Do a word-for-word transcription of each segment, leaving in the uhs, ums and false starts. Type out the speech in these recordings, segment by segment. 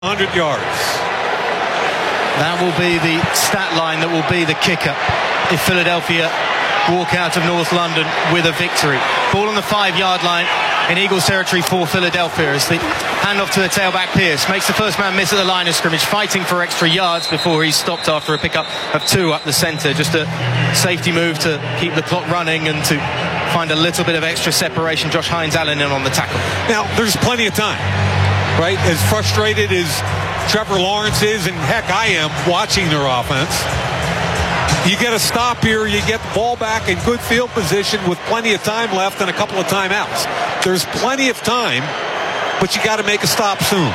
one hundred yards. That will be the stat line that will be the kicker if Philadelphia walk out of North London with a victory. Ball on the five-yard line in Eagles territory for Philadelphia as the handoff to the tailback Pierce makes the first man miss at the line of scrimmage, fighting for extra yards before he's stopped after a pickup of two up the centre. Just a safety move to keep the clock running and to find a little bit of extra separation. Josh Hines-Allen in on the tackle. Now, there's plenty of time, right? As frustrated as Trevor Lawrence is, and heck, I am watching their offense. You get a stop here, you get the ball back in good field position with plenty of time left and a couple of timeouts. There's plenty of time, but you got to make a stop soon.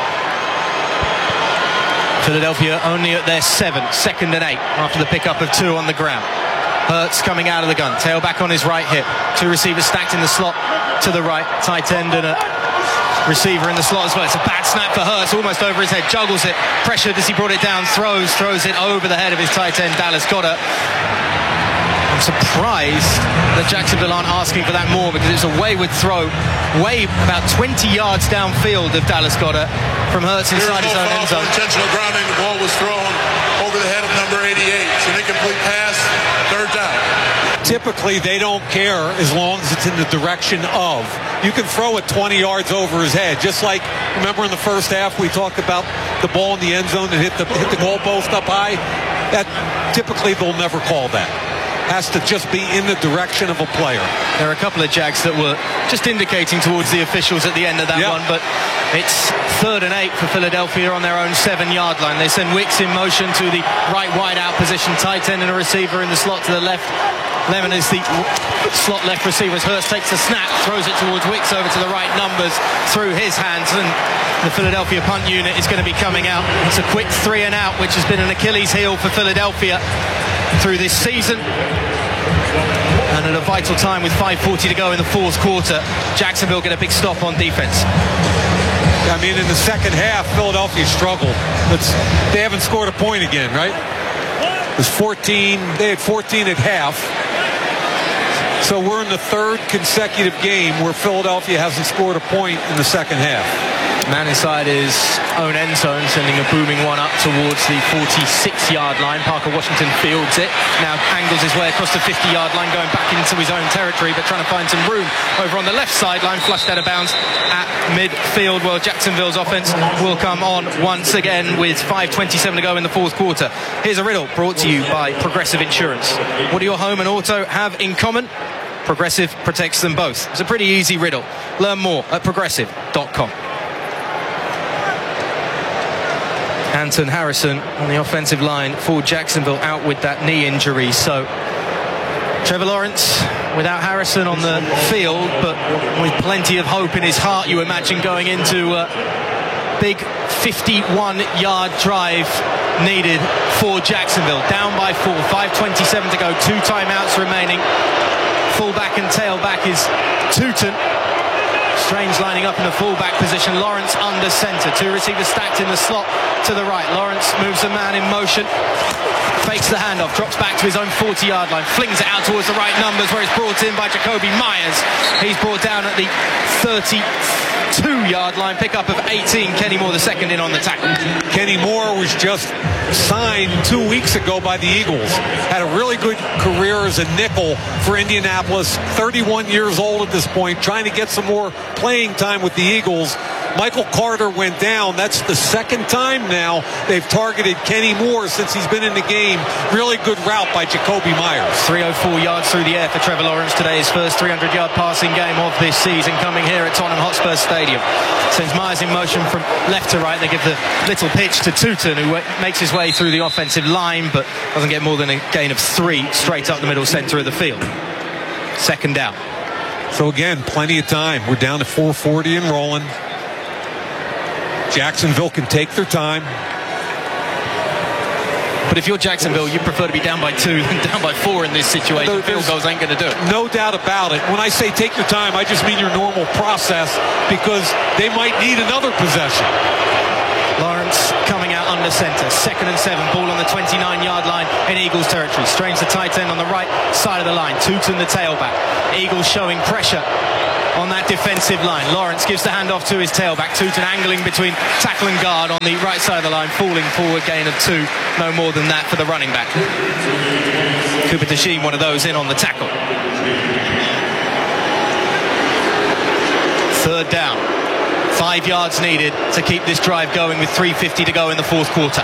Philadelphia only at their seven, second and eight after the pickup of two on the ground. Hurts coming out of the gun, tailback on his right hip. Two receivers stacked in the slot to the right, tight end and a receiver in the slot as well. It's a bad snap for Hurts, almost over his head, juggles it, pressured as he brought it down, throws, throws it over the head of his tight end, Dallas Goedert. I'm surprised that Jacksonville aren't asking for that more, because it's a wayward throw, way about twenty yards downfield of Dallas Goedert from Hurts inside his own end zone. Intentional grounding, the ball was thrown over the head of number eighty-eight. It's an incomplete pass, third down. Typically, they don't care as long as it's in the direction of. You can throw it twenty yards over his head. Just like, remember in the first half, we talked about the ball in the end zone and hit the, hit the goalpost up high? That typically, they'll never call that. Has to just be in the direction of a player. There are a couple of jags that were just indicating towards the officials at the end of that yep. one, but it's third and eight for Philadelphia on their own seven-yard line. They send Wicks in motion to the right wide-out position, tight end and a receiver in the slot to the left. Lemon is the slot left receiver as Hurts takes the snap, throws it towards Wicks over to the right numbers through his hands, and the Philadelphia punt unit is going to be coming out. It's a quick three and out, which has been an Achilles heel for Philadelphia through this season. And at a vital time with five forty to go in the fourth quarter, Jacksonville get a big stop on defense. I mean, in the second half, Philadelphia struggled. It's, they haven't scored a point again, right? It was fourteen. They had fourteen at half. So we're in the third consecutive game where Philadelphia hasn't scored a point in the second half. Man inside his own end zone, sending a booming one up towards the forty-six-yard line. Parker Washington fields it. Now angles his way across the fifty-yard line, going back into his own territory, but trying to find some room over on the left sideline. Flushed out of bounds at midfield. Well, Jacksonville's offense will come on once again with five twenty-seven to go in the fourth quarter. Here's a riddle brought to you by Progressive Insurance. What do your home and auto have in common? Progressive protects them both. It's a pretty easy riddle. Learn more at progressive dot com. Anton Harrison on the offensive line for Jacksonville out with that knee injury. So Trevor Lawrence without Harrison on the field, but with plenty of hope in his heart, you imagine, going into a big fifty-one-yard drive needed for Jacksonville. Down by four, five twenty-seven to go, two timeouts remaining. Fullback and tailback is Tootin. Strange lining up in the fullback position. Lawrence under center. Two receivers stacked in the slot to the right. Lawrence moves a man in motion. Fakes the handoff. Drops back to his own forty-yard line. Flings it out towards the right numbers where it's brought in by Jakobi Meyers. He's brought down at the thirty-two-yard line. Pickup of eighteen. Kenny Moore the second in on the tackle. Kenny Moore was just signed two weeks ago by the Eagles. Had a really good career as a nickel for Indianapolis. thirty-one years old at this point, trying to get some more playing time with the Eagles. Michael Carter went down. That's the second time now they've targeted Kenny Moore since he's been in the game. Really good route by Jakobi Meyers. three oh four yards through the air for Trevor Lawrence today. His first three hundred-yard passing game of this season coming here at Tottenham Hotspur Stadium. Sends Myers in motion from left to right. They give the little pitch to Tootin, who makes his way through the offensive line, but doesn't get more than a gain of three straight up the middle center of the field. Second down. So again, plenty of time. We're down to four forty and rolling. Jacksonville can take their time. But if you're Jacksonville, you prefer to be down by two than down by four in this situation. There, Field goals ain't going to do it. No doubt about it. When I say take your time, I just mean your normal process, because they might need another possession. Lawrence coming out under center. Second and seven. Ball on the twenty-nine-yard line in Eagles territory. Strange the tight end on the right side of the line. Tootin the tailback. Eagles showing pressure on that defensive line. Lawrence gives the handoff to his tailback. Tooten angling between tackle and guard on the right side of the line, falling forward, gain of two, no more than that for the running back. Cooper DeSheen, one of those, in on the tackle. Third down. Five yards needed to keep this drive going with three fifty to go in the fourth quarter.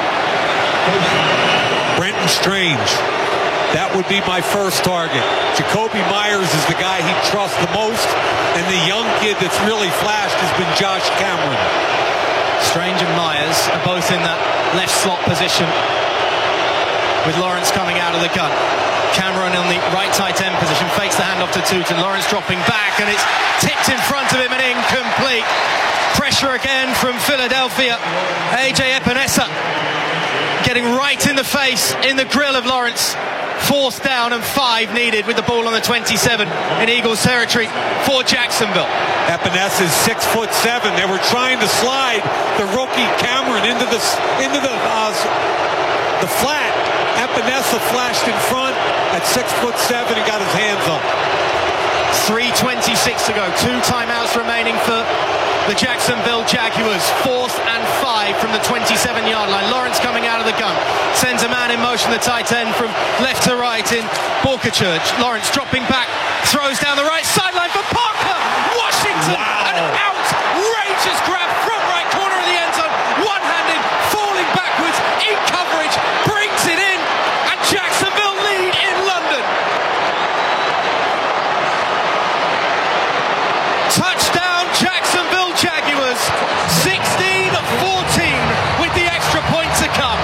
Brenton Strange. That would be my first target. Jacoby Myers is the guy he trusts the most, and the young kid that's really flashed has been Josh Cameron. Strange and Myers are both in that left slot position, with Lawrence coming out of the gun. Cameron on the right tight end position, fakes the handoff to Tooten. Lawrence dropping back, and it's tipped in front of him and incomplete. Pressure again from Philadelphia. A J Epinesa getting right in the face, in the grill of Lawrence. Fourth down and five needed with the ball on the twenty-seven in Eagles territory for Jacksonville. Epinesa is six foot seven. They were trying to slide the rookie Cameron into the into the uh, the flat. Epinesa flashed in front at six foot seven and got his hands up. three twenty-six to go. Two timeouts remaining for the Jacksonville Jaguars. Fourth and five from the twenty-seven yard line. Lawrence coming out of the gun. Sends a man in motion, the tight end from left to right in Borkachurch. Lawrence dropping back. Throws down the right sideline for Parker. Washington. Wow. An outrageous grab. Front right corner of the end zone. One-handed. Falling backwards. In coverage. Brings it in. And Jacksonville lead in London. Touchdown Jacksonville Jaguars, sixteen fourteen with the extra point to come.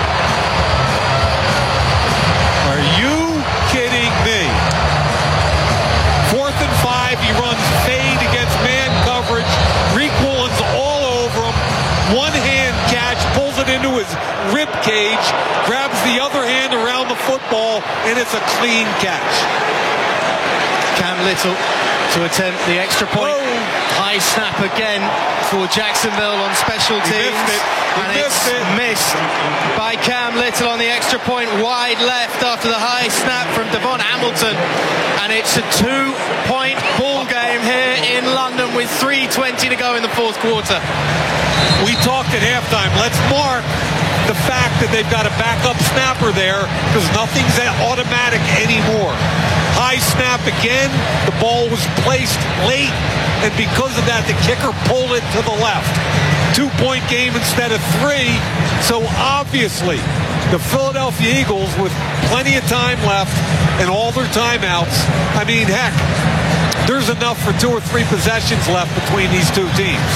Are you kidding me? Fourth and five, he runs fade against man coverage. Reek Woolen's all over him. One hand catch, pulls it into his rib cage, grabs the other hand around the football, and it's a clean catch. Cam Little to attempt the extra point. Whoa. High snap again for Jacksonville on special He teams. missed it. He and missed it's it. missed by Cam Little on the extra point. Wide left after the high snap from Devon Hamilton. And it's a two-point ball game here in London with three twenty to go in the fourth quarter. We talked at halftime. Let's mark the fact that they've got a backup snapper there because nothing's automatic anymore. High snap again. The ball was placed late, and because of that, the kicker pulled it to the left. Two-point game instead of three. So obviously, the Philadelphia Eagles, with plenty of time left and all their timeouts, I mean, heck, there's enough for two or three possessions left between these two teams.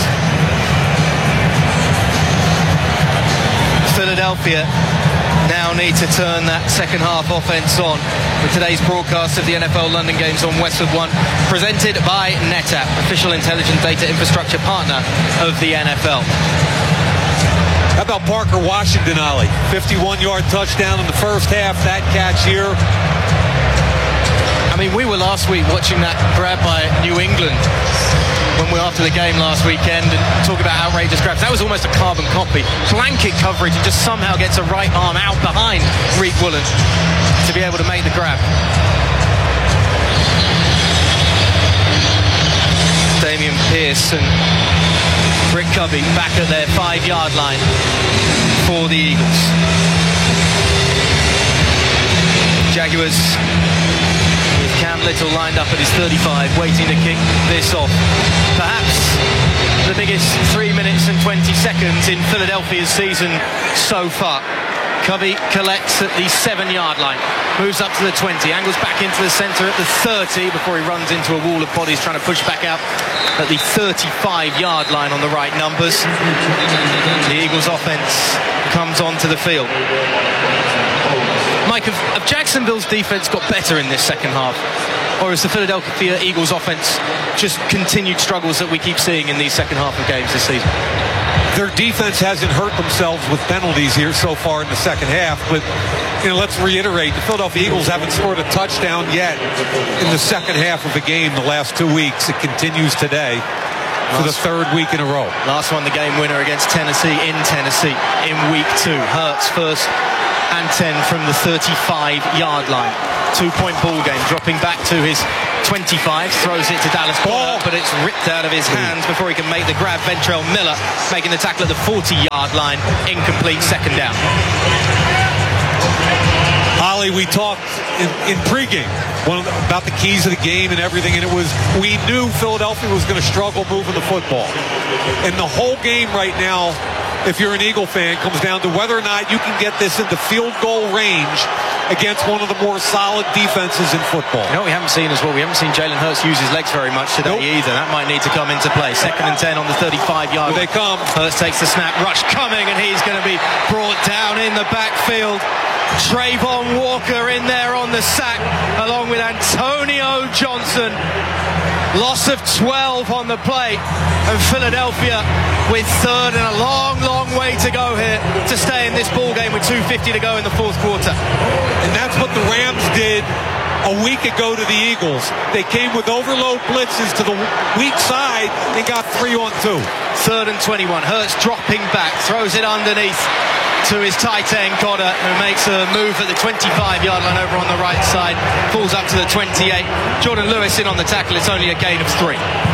Philadelphia now need to turn that second half offense on with today's broadcast of the N F L London Games on Westwood One, presented by NetApp, official intelligent data infrastructure partner of the N F L. How about Parker Washington, Ollie? fifty-one yard touchdown in the first half. That catch here. I mean, we were last week watching that grab by New England when we were after the game last weekend and talk about outrageous grabs. That was almost a carbon copy. Blanket coverage and just somehow gets a right arm out behind Reek Woolen to be able to make the grab. Damian Pierce and Rick Cubby back at their five yard line for the Eagles. Jaguars with Cam Little lined up at his thirty-five, waiting to kick this off. Perhaps the biggest three minutes and twenty seconds in Philadelphia's season so far. Cubby collects at the seven yard line, moves up to the twenty, angles back into the centre at the thirty before he runs into a wall of bodies trying to push back out at the thirty-five yard line on the right numbers. The Eagles offense comes onto the field. Mike, have, have Jacksonville's defense got better in this second half? Or is the Philadelphia Eagles offense just continued struggles that we keep seeing in these second half of games this season? Their defense hasn't hurt themselves with penalties here so far in the second half, but you know, let's reiterate, the Philadelphia Eagles haven't scored a touchdown yet in the second half of a game the last two weeks. It continues today for the third week in a row. Last one, the game winner against Tennessee in Tennessee in week two. Hurts first and ten from the thirty-five yard line. two-point ball game, dropping back to his twenty-five, throws it to Dallas Goedert, but it's ripped out of his hands before he can make the grab. Ventrell Miller making the tackle at the forty-yard line, incomplete, second down. Ollie, we talked in, in pregame one of the, about the keys of the game and everything, and it was we knew Philadelphia was going to struggle moving the football. And the whole game right now, if you're an Eagle fan, comes down to whether or not you can get this into field goal range against one of the more solid defenses in football. You know what we haven't seen as well? We haven't seen Jalen Hurts use his legs very much today nope. either. That might need to come into play. Second and ten on the thirty-five-yard line. They come. Hurts takes the snap. Rush coming, and he's going to be brought down in the backfield. Trayvon Walker in there on the sack, along with Antonio Johnson. Loss of twelve on the play, and Philadelphia with third and a long, long way to go here to stay in this ball game with two fifty to go in the fourth quarter. And that's what the Rams did a week ago to the Eagles. They came with overload blitzes to the weak side and got three on two. Third and twenty-one. Hurts dropping back, throws it underneath to his tight end Goedert, who makes a move at the twenty-five-yard line over on the right side, falls up to the twenty-eight. Jordan Lewis in on the tackle. It's only a gain of three.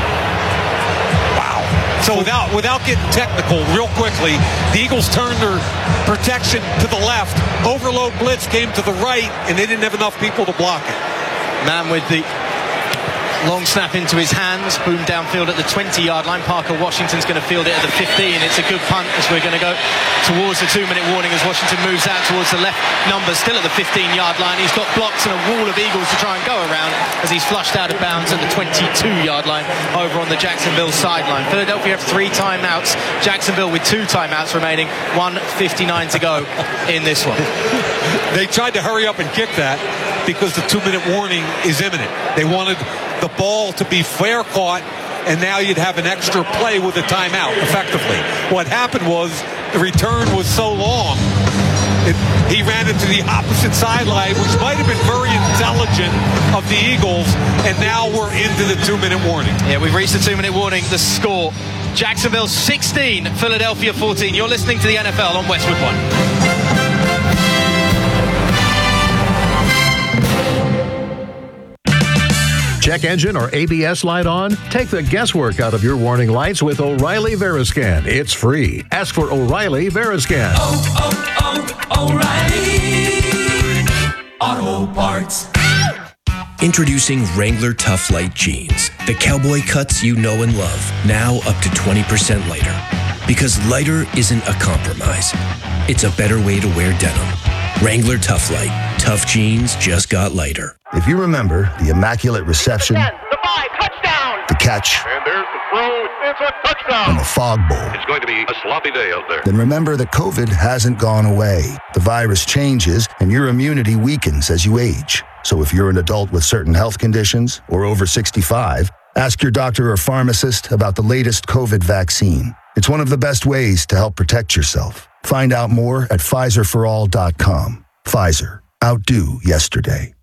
Wow. So without without getting technical, real quickly, the Eagles turned their protection to the left. Overload blitz came to the right, and they didn't have enough people to block it. Man with the long snap into his hands, boom downfield at the twenty-yard line. Parker Washington's going to field it at the fifteen. It's a good punt as we're going to go towards the two-minute warning as Washington moves out towards the left number, still at the fifteen-yard line. He's got blocks and a wall of Eagles to try and go around as he's flushed out of bounds at the twenty-two-yard line over on the Jacksonville sideline. Philadelphia have three timeouts. Jacksonville with two timeouts remaining. one fifty-nine to go in this one. They tried to hurry up and kick that because the two-minute warning is imminent. They wanted the ball to be fair caught, and now you'd have an extra play with a timeout, effectively. What happened was the return was so long, it, he ran into the opposite sideline, which might have been very intelligent of the Eagles, and now we're into the two-minute warning. Yeah, we've reached the two-minute warning. The score, Jacksonville sixteen, Philadelphia fourteen. You're listening to the N F L on Westwood One. Check engine or A B S light on? Take the guesswork out of your warning lights with O'Reilly Veriscan. It's free. Ask for O'Reilly Veriscan. Oh, oh, oh, O'Reilly Auto Parts. Introducing Wrangler Tough Light Jeans. The cowboy cuts you know and love. Now up to twenty percent lighter. Because lighter isn't a compromise. It's a better way to wear denim. Wrangler Tough Light. Tough jeans just got lighter. If you remember the immaculate reception, ten, the five, touchdown, the catch, and there's the throw, it's a touchdown, and the fog bowl, it's going to be a sloppy day out there. Then remember that COVID hasn't gone away. The virus changes, and your immunity weakens as you age. So if you're an adult with certain health conditions or over sixty-five, ask your doctor or pharmacist about the latest COVID vaccine. It's one of the best ways to help protect yourself. Find out more at Pfizer for all dot com. Pfizer. Outdo yesterday.